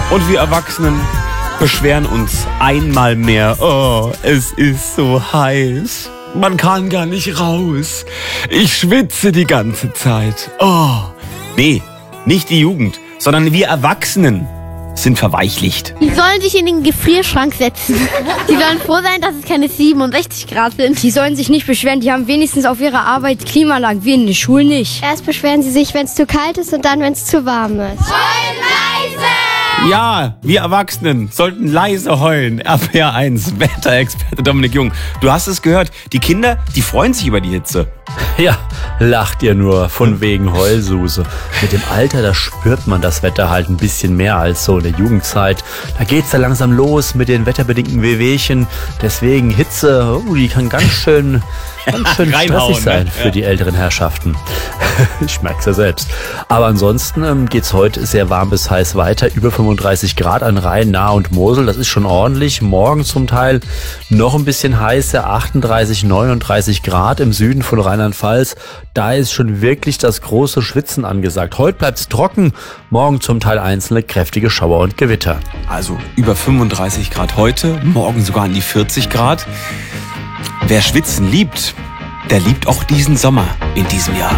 Und wir Erwachsenen beschweren uns einmal mehr. Oh, es ist so heiß. Man kann gar nicht raus. Ich schwitze die ganze Zeit. Oh. Nee, nicht die Jugend, sondern wir Erwachsenen sind verweichlicht. Die sollen sich in den Gefrierschrank setzen. Die sollen froh sein, dass es keine 67 Grad sind. Die sollen sich nicht beschweren, die haben wenigstens auf ihrer Arbeit Klimaanlagen, wir in der Schule nicht. Erst beschweren sie sich, wenn es zu kalt ist und dann, wenn es zu warm ist. Ja, wir Erwachsenen sollten leise heulen. RPR1, Wetterexperte Dominik Jung. Du hast es gehört, die Kinder, die freuen sich über die Hitze. Ja, lacht ihr nur, von wegen Heulsuse. Mit dem Alter, da spürt man das Wetter halt ein bisschen mehr als so in der Jugendzeit. Da geht's da langsam los mit den wetterbedingten Wehwehchen. Deswegen Hitze, die kann ganz schön stressig sein für die älteren Herrschaften. Ich merk's ja selbst. Aber ansonsten geht's heute sehr warm bis heiß weiter. Über 35 Grad an Rhein, Nahe und Mosel. Das ist schon ordentlich. Morgen zum Teil noch ein bisschen heißer. 38, 39 Grad im Süden von Rheinland-Pfalz. Da ist schon wirklich das große Schwitzen angesagt. Heute bleibt's trocken. Morgen zum Teil einzelne kräftige Schauer und Gewitter. Also über 35 Grad heute, morgen sogar an die 40 Grad. Wer Schwitzen liebt, der liebt auch diesen Sommer in diesem Jahr.